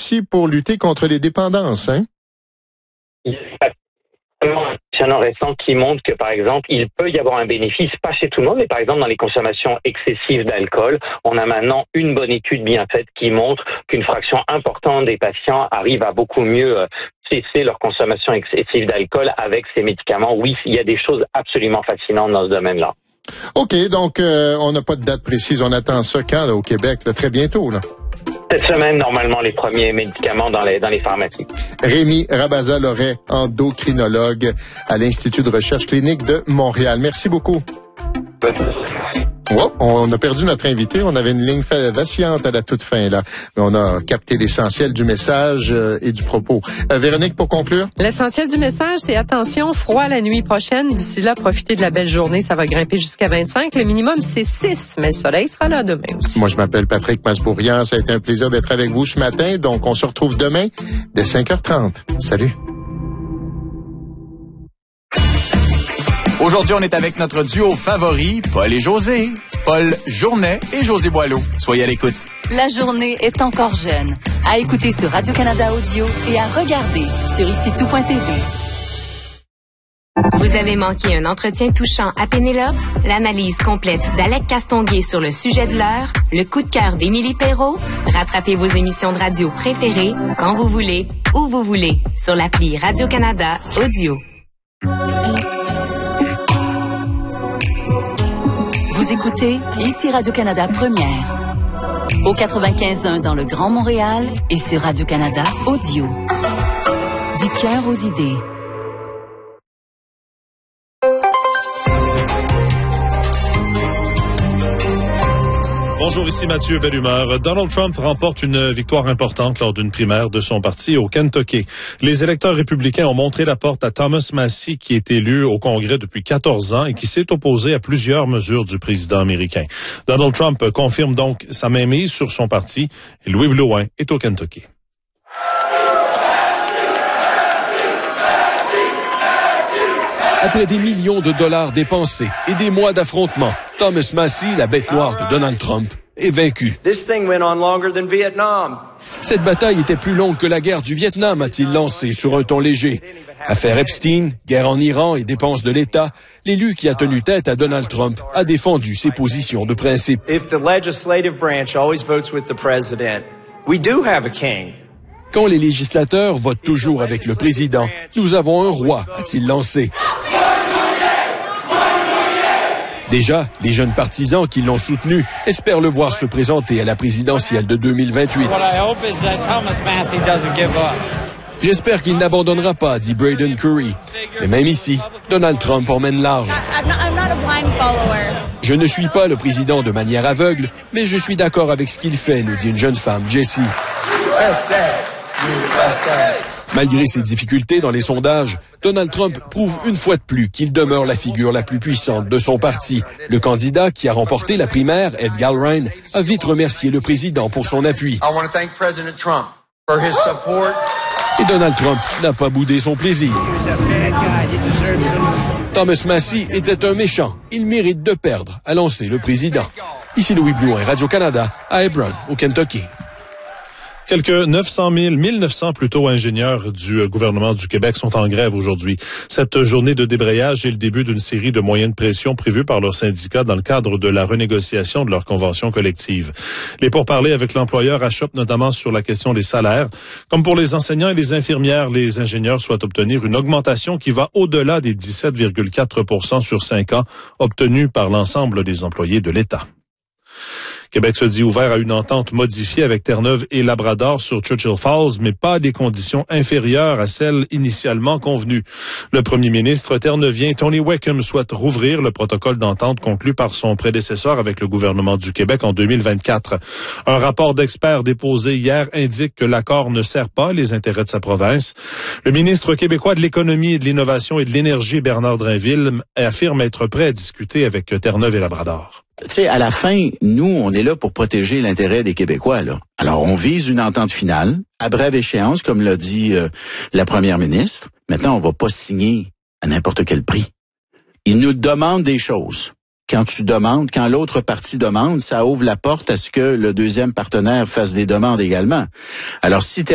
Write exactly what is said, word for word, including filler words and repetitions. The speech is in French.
aussi pour lutter contre les dépendances, hein? Un récent qui montre que, par exemple, il peut y avoir un bénéfice, pas chez tout le monde, mais par exemple dans les consommations excessives d'alcool, on a maintenant une bonne étude bien faite qui montre qu'une fraction importante des patients arrive à beaucoup mieux euh, cesser leur consommation excessive d'alcool avec ces médicaments. Oui, il y a des choses absolument fascinantes dans ce domaine-là. OK, donc euh, on n'a pas de date précise, on attend ça quand, là, au Québec, là, très bientôt, là? Cette semaine, normalement, les premiers médicaments dans les, dans les pharmacies. Rémi Rabaza-Loret, endocrinologue à l'Institut de recherche clinique de Montréal. Merci beaucoup. Oh, on a perdu notre invité. On avait une ligne vacillante à la toute fin, là. Mais on a capté l'essentiel du message euh, et du propos. Euh, Véronique, pour conclure? L'essentiel du message, c'est attention, froid la nuit prochaine. D'ici là, profitez de la belle journée. Ça va grimper jusqu'à vingt-cinq. Le minimum, c'est six. Mais le soleil sera là demain aussi. Moi, je m'appelle Patrick Masbourian. Ça a été un plaisir d'être avec vous ce matin. Donc, on se retrouve demain dès cinq heures trente. Salut. Aujourd'hui, on est avec notre duo favori, Paul et José. Paul Journet et José Boileau. Soyez à l'écoute. La journée est encore jeune. À écouter sur Radio-Canada Audio et à regarder sur ici tout point t v. Vous avez manqué un entretien touchant à Pénélope? L'analyse complète d'Alec Castonguay sur le sujet de l'heure? Le coup de cœur d'Émilie Perrault? Rattrapez vos émissions de radio préférées quand vous voulez, où vous voulez, sur l'appli Radio-Canada Audio. Vous écoutez ici Radio-Canada Première. Au quatre-vingt-quinze un dans le Grand Montréal et sur Radio-Canada Audio. Du cœur aux idées. Bonjour, ici Mathieu Bellumeur. Donald Trump remporte une victoire importante lors d'une primaire de son parti au Kentucky. Les électeurs républicains ont montré la porte à Thomas Massie, qui est élu au Congrès depuis quatorze ans et qui s'est opposé à plusieurs mesures du président américain. Donald Trump confirme donc sa mainmise sur son parti et Louis Blouin est au Kentucky. Après des millions de dollars dépensés et des mois d'affrontements, Thomas Massie, la bête noire de Donald Trump, est vaincu. Cette bataille était plus longue que la guerre du Vietnam, a-t-il lancé sur un ton léger. Affaire Epstein, guerre en Iran et dépenses de l'État, l'élu qui a tenu tête à Donald Trump a défendu ses positions de principe. If the legislative branch always votes with the president, we do have a king. Quand les législateurs votent toujours avec le président, nous avons un roi, a-t-il lancé. Déjà, les jeunes partisans qui l'ont soutenu espèrent le voir se présenter à la présidentielle de deux mille vingt-huit. J'espère qu'il n'abandonnera pas, dit Braden Curry. Mais même ici, Donald Trump emmène large. Je ne suis pas le président de manière aveugle, mais je suis d'accord avec ce qu'il fait, nous dit une jeune femme, Jessie. Malgré ses difficultés dans les sondages, Donald Trump prouve une fois de plus qu'il demeure la figure la plus puissante de son parti. Le candidat qui a remporté la primaire, Ed Gallrein, a vite remercié le président pour son appui. Et Donald Trump n'a pas boudé son plaisir. Thomas Massie était un méchant. Il mérite de perdre, a lancé le président. Ici Louis Blouin, Radio-Canada, à Hebron, au Kentucky. Quelques neuf cent mille, mille neuf cents plutôt ingénieurs du gouvernement du Québec sont en grève aujourd'hui. Cette journée de débrayage est le début d'une série de moyens de pression prévus par leurs syndicats dans le cadre de la renégociation de leur convention collective. Les pourparlers avec l'employeur achoppent notamment sur la question des salaires. Comme pour les enseignants et les infirmières, les ingénieurs souhaitent obtenir une augmentation qui va au-delà des dix-sept virgule quatre pour cent sur cinq ans obtenus par l'ensemble des employés de l'État. Québec se dit ouvert à une entente modifiée avec Terre-Neuve et Labrador sur Churchill Falls, mais pas à des conditions inférieures à celles initialement convenues. Le premier ministre terre-neuvien Tony Wickham souhaite rouvrir le protocole d'entente conclu par son prédécesseur avec le gouvernement du Québec en deux mille vingt-quatre. Un rapport d'experts déposé hier indique que l'accord ne sert pas les intérêts de sa province. Le ministre québécois de l'économie et de l'innovation et de l'énergie, Bernard Drinville, affirme être prêt à discuter avec Terre-Neuve et Labrador. Tu sais, à la fin, nous, on est là pour protéger l'intérêt des Québécois, là. Alors, on vise une entente finale, à brève échéance, comme l'a dit euh, la première ministre. Maintenant, on va pas signer à n'importe quel prix. Ils nous demandent des choses. Quand tu demandes, quand l'autre partie demande, ça ouvre la porte à ce que le deuxième partenaire fasse des demandes également. Alors, si